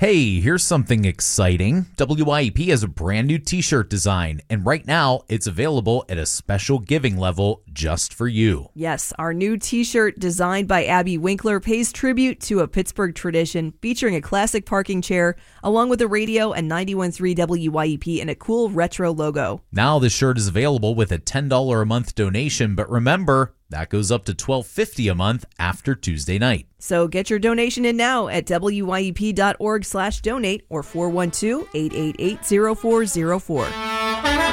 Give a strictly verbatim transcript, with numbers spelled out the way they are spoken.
Hey, here's something exciting. W I E P has a brand new t-shirt design, and right now it's available at a special giving level just for you. Yes, our new t-shirt designed by Abby Winkler pays tribute to a Pittsburgh tradition featuring a classic parking chair along with a radio and ninety-one point three W I E P and a cool retro logo. Now this shirt is available with a ten dollars a month donation, but remember, that goes up to twelve fifty a month after Tuesday night. So get your donation in now at W Y E P dot org slash donate or four one two, eight eight eight, zero four zero four.